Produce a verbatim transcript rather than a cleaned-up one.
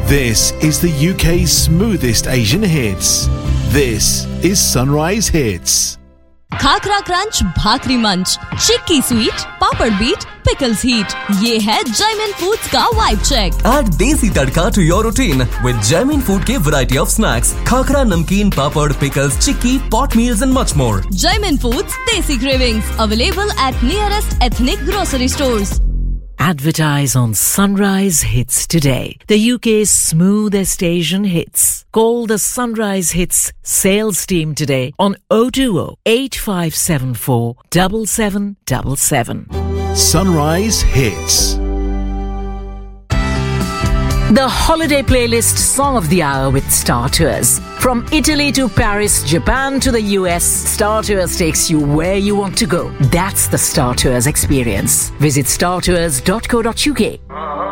This is the U K's smoothest Asian hits. This is Sunrise Hits. Khakhra crunch, भाकरी मंच, चिक्की sweet, पापड़ beat, pickles heat. ये है Jaymin foods का vibe check. Add देसी तड़का to your routine with Jaymin food के variety of snacks, khakhra, नमकीन, पापड़, pickles, chikki, pot meals and much more. Jaymin foods देसी cravings available at nearest ethnic grocery stores. Advertise on Sunrise Hits today. The U K's smoothest Asian hits. Call the Sunrise Hits sales team today on oh two oh, eight five seven four, seven seven seven seven. Sunrise Hits. The holiday playlist song of the hour with Star Tours. From Italy to Paris, Japan to the U S, Star Tours takes you where you want to go. That's the Star Tours experience. Visit star tours dot co dot uk.